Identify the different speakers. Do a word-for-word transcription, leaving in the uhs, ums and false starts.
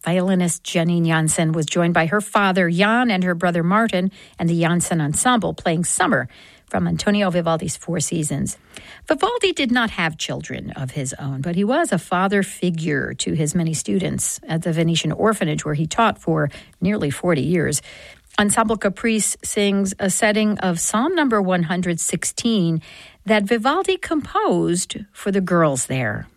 Speaker 1: Violinist Jenny Jansen was joined by her father, Jan, and her brother, Martin, and the Jansen Ensemble playing Summer from Antonio Vivaldi's Four Seasons. Vivaldi did not have children of his own, but he was a father figure to his many students at the Venetian Orphanage, where he taught for nearly forty years. Ensemble Caprice sings a setting of Psalm number one hundred sixteen that Vivaldi composed for the girls there.